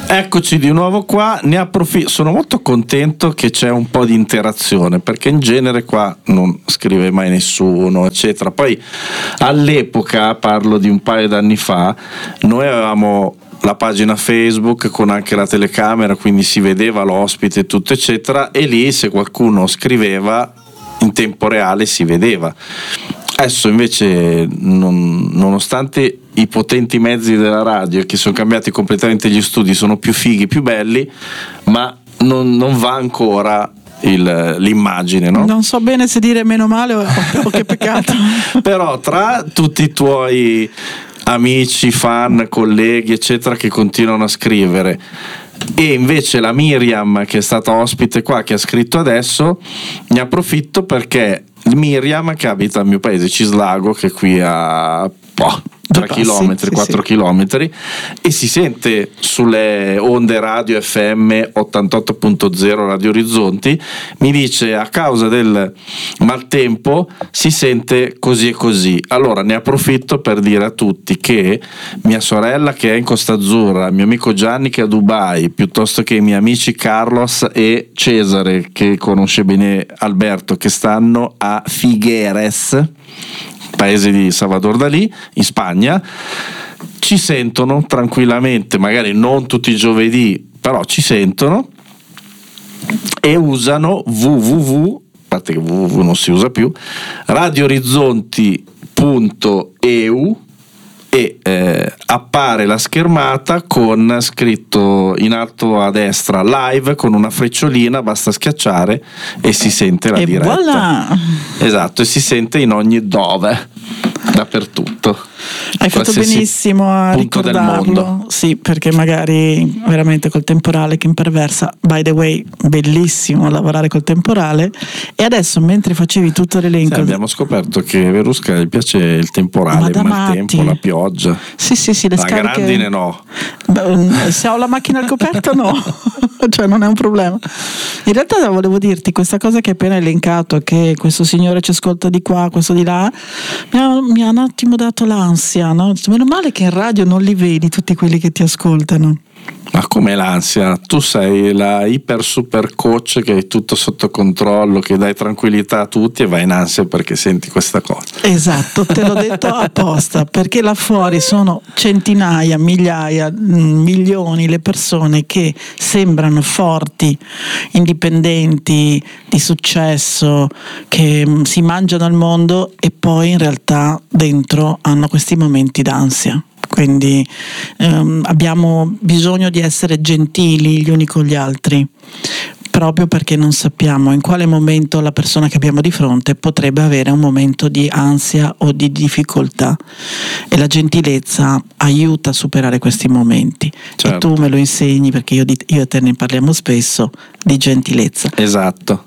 Eccoci di nuovo qua, ne approfitto, sono molto contento che c'è un po' di interazione, perché in genere qua non scrive mai nessuno, eccetera. Poi all'epoca, parlo di un paio d'anni fa, noi avevamo la pagina Facebook con anche la telecamera, quindi si vedeva l'ospite e tutto eccetera, e lì se qualcuno scriveva in tempo reale si vedeva. Adesso invece nonostante i potenti mezzi della radio, che sono cambiati completamente gli studi, sono più fighi, più belli, ma non va ancora l'immagine, no? Non so bene se dire meno male o che peccato. Però tra tutti i tuoi amici, fan, colleghi eccetera che continuano a scrivere, e invece la Miriam che è stata ospite qua, che ha scritto adesso, ne approfitto perché Miriam, che abita al mio paese Cislago, che è qui a 3 chilometri, 4 chilometri, e si sente sulle onde radio FM 88.0 Radio Orizzonti, mi dice a causa del maltempo si sente così e così. Allora ne approfitto per dire a tutti che mia sorella che è in Costa Azzurra, il mio amico Gianni che è a Dubai, piuttosto che i miei amici Carlos e Cesare, che conosce bene Alberto, che stanno a Figueres, paese di Salvador Dalì, in Spagna, ci sentono tranquillamente, magari non tutti i giovedì, però ci sentono, e usano www, a parte che www non si usa più, radioorizzonti.eu, e appare la schermata con scritto in alto a destra live con una frecciolina, basta schiacciare e si sente la e diretta. Voilà. Esatto, e si sente in ogni dove, dappertutto. Hai fatto benissimo a ricordarlo, sì, perché magari veramente col temporale che imperversa. By the way, bellissimo lavorare col temporale. E adesso mentre facevi tutto l'elenco, sì, abbiamo scoperto che a Verusca gli piace il temporale, il maltempo, la pioggia. Sì, le la scariche. Grandine no. Se ho la macchina al coperto no. Cioè non è un problema. In realtà volevo dirti questa cosa che hai appena elencato, che questo signore ci ascolta di qua, questo di là, mi ha un attimo dato l'ansia, no? Meno male che in radio non li vedi tutti quelli che ti ascoltano. Ma come l'ansia? Tu sei la iper super coach che hai tutto sotto controllo, che dai tranquillità a tutti, e vai in ansia perché senti questa cosa. Esatto, te l'ho detto apposta, perché là fuori sono centinaia, migliaia, milioni le persone che sembrano forti, indipendenti, di successo, che si mangiano il mondo, e poi in realtà dentro hanno questi momenti d'ansia. Quindi abbiamo bisogno di essere gentili gli uni con gli altri, proprio perché non sappiamo in quale momento la persona che abbiamo di fronte potrebbe avere un momento di ansia o di difficoltà, e la gentilezza aiuta a superare questi momenti. Certo. E tu me lo insegni, perché io e te ne parliamo spesso di gentilezza. Esatto.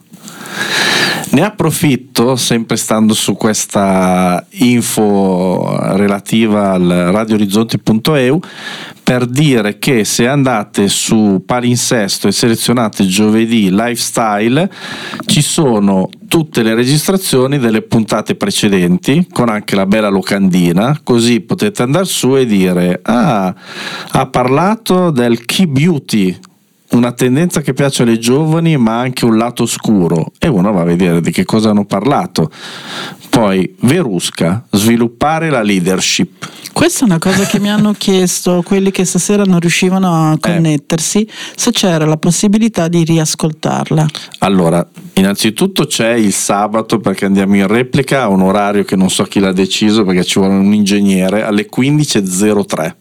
Ne approfitto, sempre stando su questa info relativa al radioorizzonti.eu, per dire che se andate su Palinsesto e selezionate giovedì lifestyle, ci sono tutte le registrazioni delle puntate precedenti con anche la bella locandina, così potete andare su e dire: ha parlato del key beauty, una tendenza che piace alle giovani ma anche un lato oscuro, e uno va a vedere di che cosa hanno parlato. Poi Verusca, sviluppare la leadership. Questa è una cosa che mi hanno chiesto quelli che stasera non riuscivano a connettersi, se c'era la possibilità di riascoltarla. Allora, innanzitutto c'è il sabato, perché andiamo in replica a un orario che non so chi l'ha deciso, perché ci vuole un ingegnere, alle 15.03.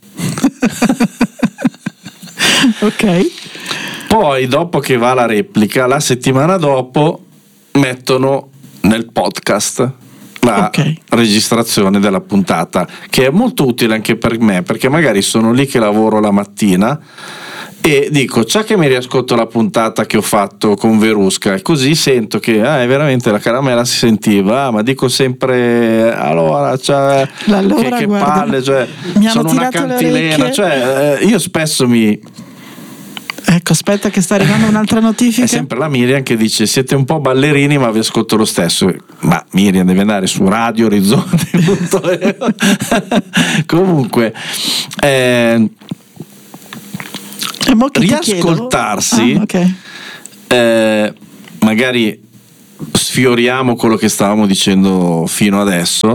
Ok. Poi dopo che va la replica, la settimana dopo mettono nel podcast la registrazione della puntata, che è molto utile anche per me, perché magari sono lì che lavoro la mattina e dico: già che mi riascolto la puntata che ho fatto con Verusca, e così sento che è veramente la caramella si sentiva, ma dico sempre allora, cioè, che palle, cioè, sono una cantilena, cioè, io spesso Ecco, aspetta che sta arrivando un'altra notifica. È sempre la Miriam che dice: siete un po' ballerini ma vi ascolto lo stesso. Ma Miriam, devi andare su Radio Orizzonti. Comunque mo che riascoltarsi, okay. Magari sfioriamo quello che stavamo dicendo fino adesso.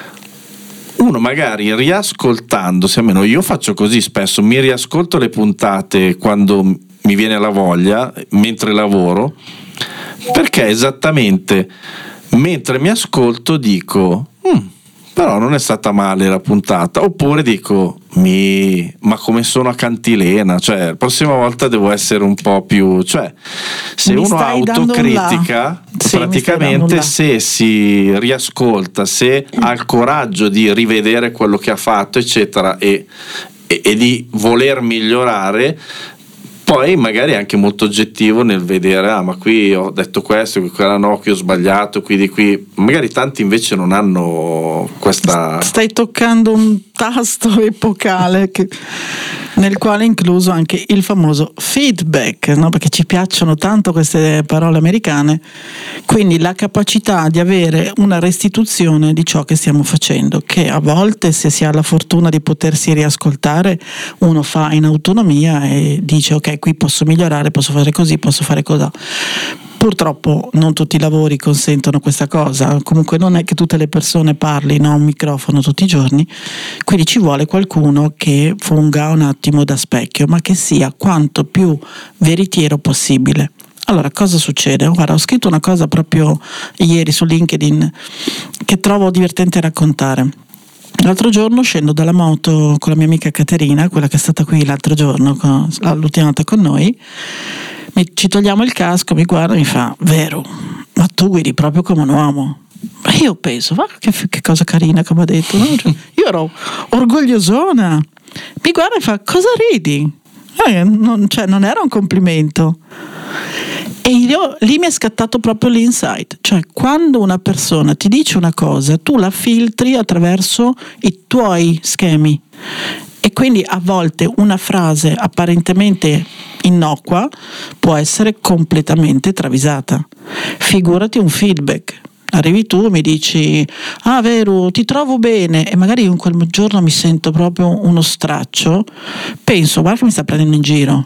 Uno magari riascoltandosi, almeno io faccio così spesso, mi riascolto le puntate quando mi viene la voglia, mentre lavoro, perché esattamente mentre mi ascolto dico però non è stata male la puntata, oppure dico ma come sono a cantilena, cioè la prossima volta devo essere un po' più, cioè se uno autocritica, praticamente se si riascolta, se ha il coraggio di rivedere quello che ha fatto eccetera e di voler migliorare, poi magari è anche molto oggettivo nel vedere ma qui ho detto questo, quella no, qui ho sbagliato, qui di qui. Magari tanti invece non hanno questa... Stai toccando un tasto epocale nel quale è incluso anche il famoso feedback, no? Perché ci piacciono tanto queste parole americane, quindi la capacità di avere una restituzione di ciò che stiamo facendo, che a volte, se si ha la fortuna di potersi riascoltare, uno fa in autonomia e dice ok, qui posso migliorare, posso fare così, posso fare così. Purtroppo non tutti i lavori consentono questa cosa, comunque non è che tutte le persone parlino a un microfono tutti i giorni, quindi ci vuole qualcuno che funga un attimo da specchio, ma che sia quanto più veritiero possibile. Allora, cosa succede? Guarda, ho scritto una cosa proprio ieri su LinkedIn che trovo divertente raccontare. L'altro giorno scendo dalla moto con la mia amica Caterina, quella che è stata qui l'altro giorno, l'ultima volta con noi. Ci togliamo il casco, mi guarda e mi fa: Vero, ma tu guidi proprio come un uomo. Ma io penso, ma che cosa carina che mi ha detto, no? Cioè, io ero orgogliosona. Mi guarda e fa: cosa ridi? Non era un complimento. E lì mi è scattato proprio l'insight, cioè quando una persona ti dice una cosa, tu la filtri attraverso i tuoi schemi. E quindi a volte una frase apparentemente innocua può essere completamente travisata. Figurati un feedback. Arrivi tu e mi dici: Vero, ti trovo bene, e magari io in quel giorno mi sento proprio uno straccio, penso: guarda che mi sta prendendo in giro.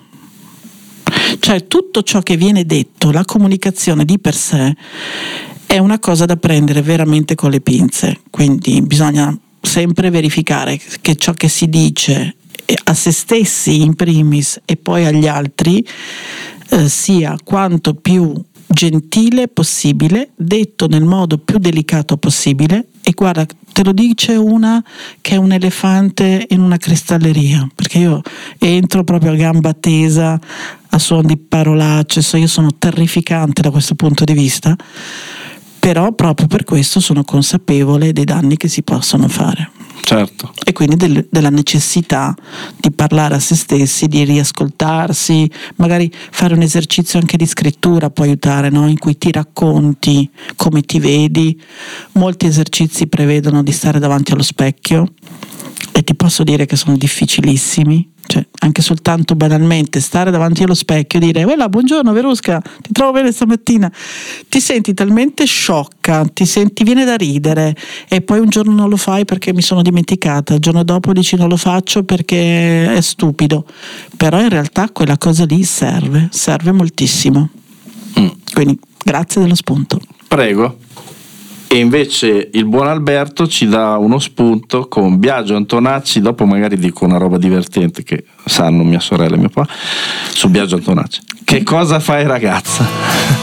Cioè tutto ciò che viene detto, la comunicazione di per sé è una cosa da prendere veramente con le pinze, quindi bisogna sempre verificare che ciò che si dice a se stessi in primis e poi agli altri sia quanto più gentile possibile, detto nel modo più delicato possibile. E guarda, te lo dice una che è un elefante in una cristalleria, perché io entro proprio a gamba tesa a suon di parolacce, io sono terrificante da questo punto di vista, però proprio per questo sono consapevole dei danni che si possono fare. Certo. E quindi della necessità di parlare a se stessi, di riascoltarsi, magari fare un esercizio anche di scrittura può aiutare, no? In cui ti racconti come ti vedi. Molti esercizi prevedono di stare davanti allo specchio e ti posso dire che sono difficilissimi. Cioè, anche soltanto banalmente stare davanti allo specchio e dire: buongiorno Verusca, ti trovo bene stamattina, ti senti talmente sciocca, ti viene da ridere, e poi un giorno non lo fai perché mi sono dimenticata, il giorno dopo dici non lo faccio perché è stupido, però in realtà quella cosa lì serve moltissimo. Quindi grazie dello spunto. Prego. E invece il buon Alberto ci dà uno spunto con Biagio Antonacci. Dopo magari dico una roba divertente che sanno mia sorella e mio papà su Biagio Antonacci. Che cosa fai, ragazza?